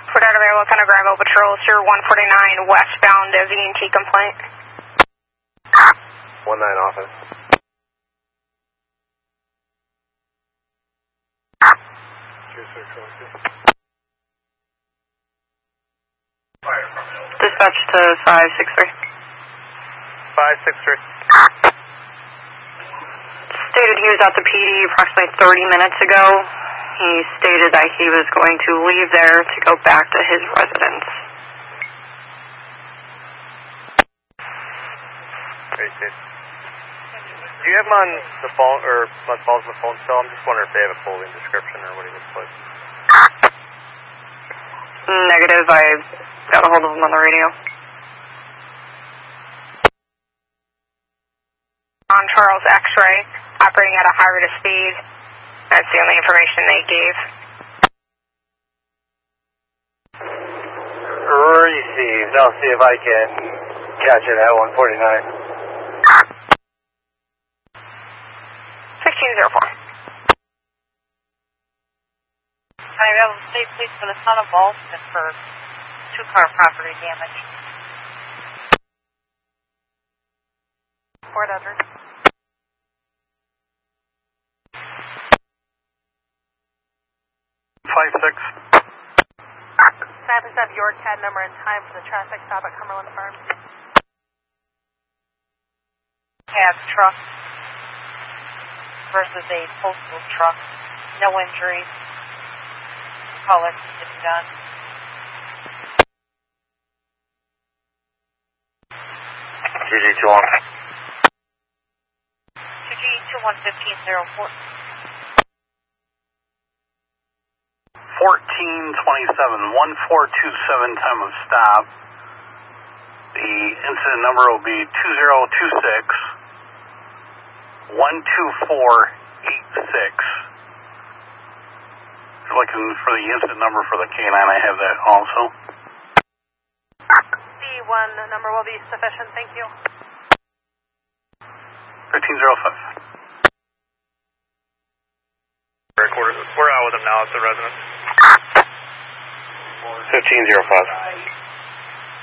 Fort Lauderdale, Lieutenant Granville Patrol, Sir 149 westbound, VNT complaint. 19 office. Dispatch to 563. 563. Stated he was at the PD approximately 30 minutes ago. He stated that he was going to leave there to go back to his residence. Great, dude. Do you have him on the phone, or on the phone still? I'm just wondering if they have a clothing description or what he looks like. Negative, I got a hold of him on the radio. On Charles X-ray, operating at a high rate of speed. That's the only information they gave. Received. I'll see if I can catch it at 149. 1604. I have a state police for the town of Boston for 2-car property damage. Fort Edward. 56. Can I please have your CAD number and time for the traffic stop at Cumberland Farms? CAD truck versus a postal truck. No injuries. Color is done. GG21. 2G211504. 1427, 1427 time of stop. The incident number will be 2026 12486. If you're looking for the incident number for the K9, I have that also. The one number will be sufficient, thank you. 1305. We're out with him now at the residence. 1505.